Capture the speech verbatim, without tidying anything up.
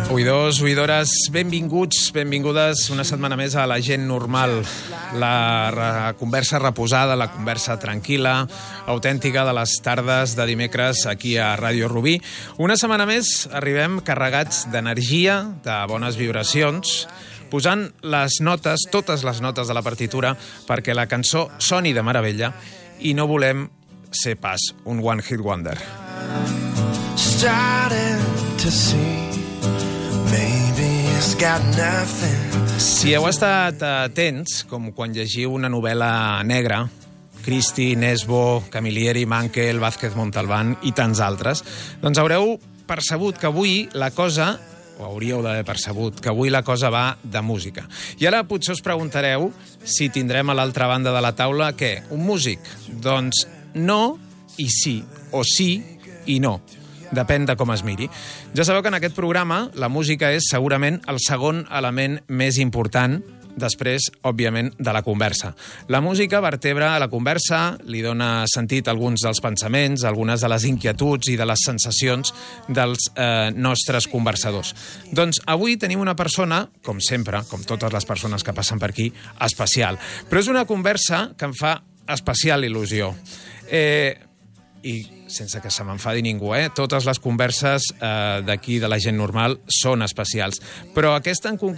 Oïdors, oïdores, benvinguts, benvingudes una setmana més a La gent normal, la re- conversa reposada, la conversa tranquil·la, autèntica de les tardes de dimecres aquí a Ràdio Rubí. Una setmana més arribem carregats d'energia, de bones vibracions, posant les notes, totes les notes de la partitura, perquè la cançó soni de meravella i no volem ser pas un one-hit wonder. Starting to see maybe it's got nothing. Si heu estat atents, com quan llegiu una novel·la negra, Christie, Nesbo, Camilleri, Mankell, Vázquez Montalbán i tants altres, doncs haureu percebut que avui la cosa, o hauríeu d'haver percebut, que avui la cosa va de música. I ara potser us preguntareu si tindrem a l'altra banda de la taula, què? Un músic? Doncs no i sí, o sí i no. Depèn de com es miri. Ja sabeu que en aquest programa la música és segurament el segon element més important, després, òbviament, de la conversa. La música vertebra la conversa, li dona sentit a alguns dels pensaments, algunes de les inquietuds i de les sensacions dels eh, nostres conversadors. Doncs avui tenim una persona, com sempre, com totes les persones que passen per aquí, especial. Però és una conversa que em fa especial il·lusió. Eh... i sense que se m'enfadi ningú, eh? Totes les converses eh, d'aquí de La gent normal són especials, però aquesta en concret